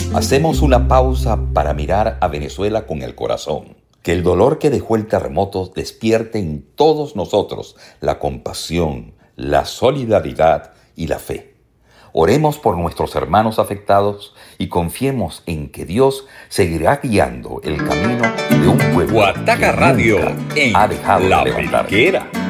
Hacemos una pausa para mirar a Venezuela con el corazón. Que el dolor que dejó el terremoto despierte en todos nosotros la compasión, la solidaridad y la fe. Oremos por nuestros hermanos afectados y confiemos en que Dios seguirá guiando el camino de un pueblo Guataca Radio que nunca en ha dejado La de levantar. Periquera.